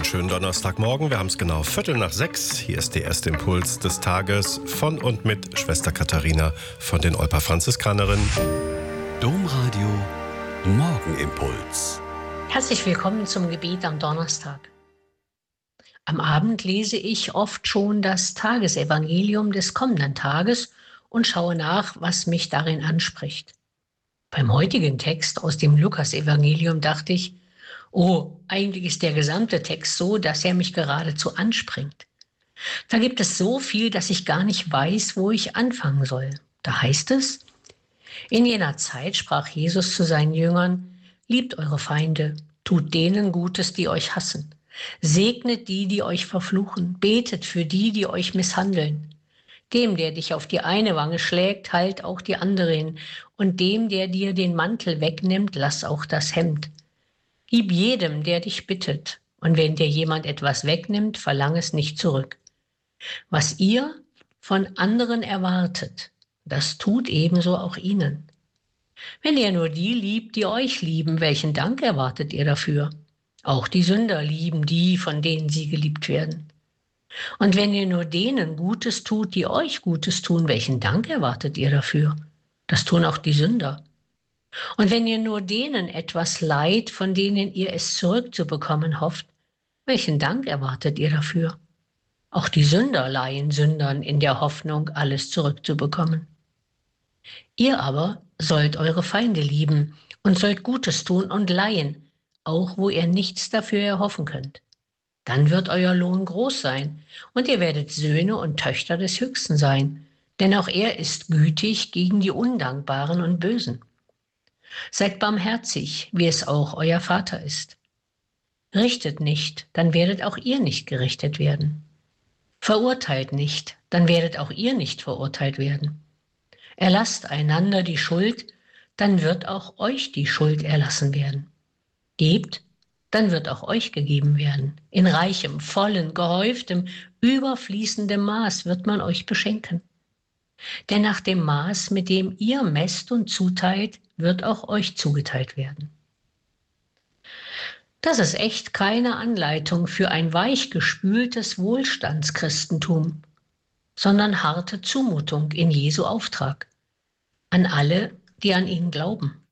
schönen Donnerstagmorgen. Wir haben es genau 5:45. Hier ist der erste Impuls des Tages von und mit Schwester Katharina von den Olper Franziskanerinnen. Domradio Morgenimpuls. Herzlich willkommen zum Gebet am Donnerstag. Am Abend lese ich oft schon das Tagesevangelium des kommenden Tages und schaue nach, was mich darin anspricht. Beim heutigen Text aus dem Lukasevangelium dachte ich, oh, eigentlich ist der gesamte Text so, dass er mich geradezu anspringt. Da gibt es so viel, dass ich gar nicht weiß, wo ich anfangen soll. Da heißt es, in jener Zeit sprach Jesus zu seinen Jüngern, liebt eure Feinde, tut denen Gutes, die euch hassen, segnet die, die euch verfluchen, betet für die, die euch misshandeln. Dem, der dich auf die eine Wange schlägt, halt auch die andere hin, und dem, der dir den Mantel wegnimmt, lass auch das Hemd. Gib jedem, der dich bittet, und wenn dir jemand etwas wegnimmt, verlang es nicht zurück. Was ihr von anderen erwartet, das tut ebenso auch ihnen. Wenn ihr nur die liebt, die euch lieben, welchen Dank erwartet ihr dafür? Auch die Sünder lieben die, von denen sie geliebt werden. Und wenn ihr nur denen Gutes tut, die euch Gutes tun, welchen Dank erwartet ihr dafür? Das tun auch die Sünder. Und wenn ihr nur denen etwas leiht, von denen ihr es zurückzubekommen hofft, welchen Dank erwartet ihr dafür? Auch die Sünder leihen Sündern in der Hoffnung, alles zurückzubekommen. Ihr aber sollt eure Feinde lieben und sollt Gutes tun und leihen, auch wo ihr nichts dafür erhoffen könnt. Dann wird euer Lohn groß sein und ihr werdet Söhne und Töchter des Höchsten sein, denn auch er ist gütig gegen die Undankbaren und Bösen. Seid barmherzig, wie es auch euer Vater ist. Richtet nicht, dann werdet auch ihr nicht gerichtet werden. Verurteilt nicht, dann werdet auch ihr nicht verurteilt werden. Erlasst einander die Schuld, dann wird auch euch die Schuld erlassen werden. Gebt, dann wird auch euch gegeben werden. In reichem, vollen, gehäuftem, überfließendem Maß wird man euch beschenken. Denn nach dem Maß, mit dem ihr messt und zuteilt, wird auch euch zugeteilt werden. Das ist echt keine Anleitung für ein weichgespültes Wohlstandschristentum, sondern harte Zumutung in Jesu Auftrag an alle, die an ihn glauben.